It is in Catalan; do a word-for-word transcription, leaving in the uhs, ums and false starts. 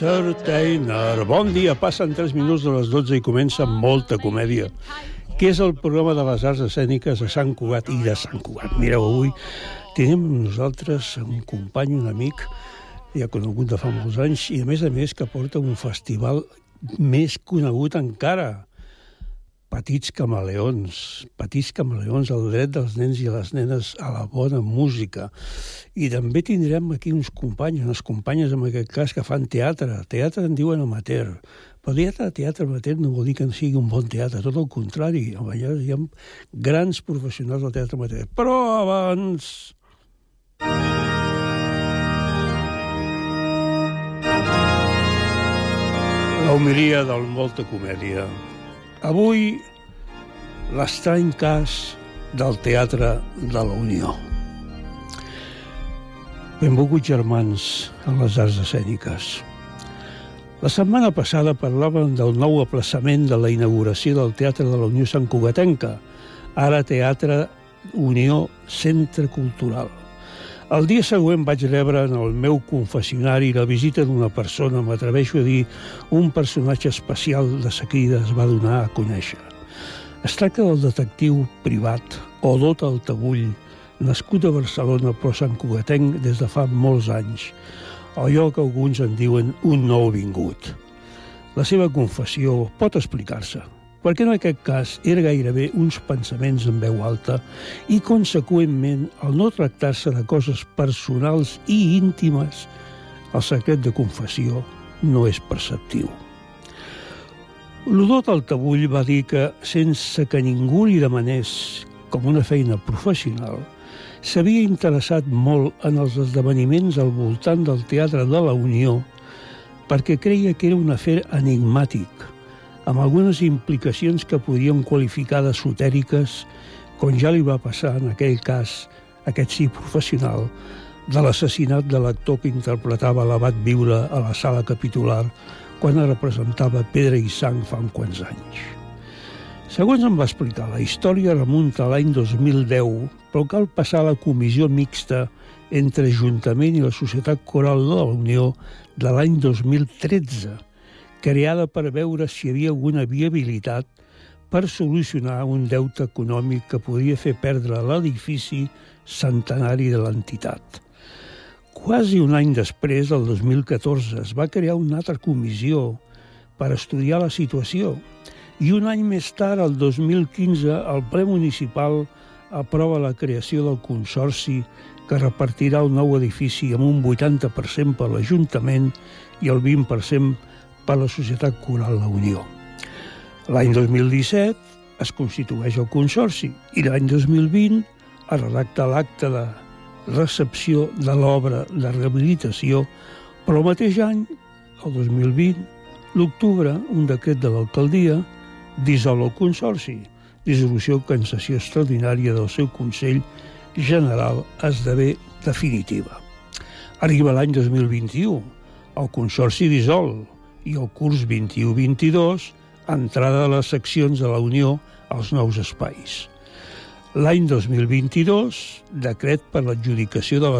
Entertainer. Bon dia, passen tres minuts de les dotze i comença Molta Comèdia, que és el programa de les arts escèniques de Sant Cugat i de Sant Cugat. Mireu, avui tenim amb nosaltres un company, un amic, ja conegut de fa molts anys, i a més a més que porta un festival més conegut encara, Petits Camaleons. Petits Camaleons, el dret dels nens i les nenes a la bona música. I també tindrem aquí uns companys, unes companyes en aquest cas, que fan teatre. Teatre en diuen amateur. Però teatre, teatre amateur no vol dir que no sigui un bon teatre, tot el contrari. Allà hi ha grans professionals del teatre amateur. Però abans... la homilia del Molta Comèdia. Avui, l'estrany cas del Teatre de la Unió. Benvolguts germans en les arts escèniques. La setmana passada parlàvem del nou aplaçament de la inauguració del Teatre de la Unió Sant Cugatenca, ara Teatre Unió Centre Cultural. El dia següent vaig rebre en el meu confessionari la visita d'una persona, m'atreveixo a dir, un personatge especial de seguida es va donar a conèixer. Es tracta del detectiu privat Odot Altabull, nascut a Barcelona però santcugatenc des de fa molts anys, allò que alguns en diuen un nouvingut. La seva confessió pot explicar-se, perquè en aquest cas era gairebé uns pensaments en veu alta i, conseqüentment, al no tractar-se de coses personals i íntimes, el secret de confessió no és perceptiu. L'Odot Altabull va dir que, sense que ningú li demanés com una feina professional, s'havia interessat molt en els esdeveniments al voltant del Teatre de la Unió perquè creia que era un afer enigmàtic, amb algunes implicacions que podíem qualificar d'esotèriques, com ja li va passar en aquell cas, aquest sí professional, de l'assassinat de l'actor que interpretava l'abat Viure a la sala capitular quan es representava Pedra i Sang fa uns quants anys. Segons em va explicar, la història remunta a l'any dos mil deu, però cal passar a la comissió mixta entre Ajuntament i la Societat Coral de la Unió de l'any dos mil tretze, creada per veure si hi havia alguna viabilitat per solucionar un deute econòmic que podia fer perdre l'edifici centenari de l'entitat. Quasi un any després, el dos mil catorze, es va crear una altra comissió per estudiar la situació i un any més tard, el dos mil quinze, el ple municipal aprova la creació del consorci que repartirà el nou edifici amb un vuitanta per cent per l'Ajuntament i el vint per cent per la Societat Coral La Unió. L'any dos mil disset es constitueix el consorci i l'any dos mil vint es redacta l'acte de recepció de l'obra de rehabilitació, però el mateix any, el dos mil vint, l'octubre, un decret de l'alcaldia dissol el consorci. Dissolució que en sessió extraordinària del seu Consell General esdevé definitiva. Arriba l'any dos mil vint-i-u, el consorci dissol, i el curs vint-i-u vint-i-dos, entrada de les seccions de la Unió als nous espais. L'any dos mil vint-i-dos, decret per l'adjudicació de les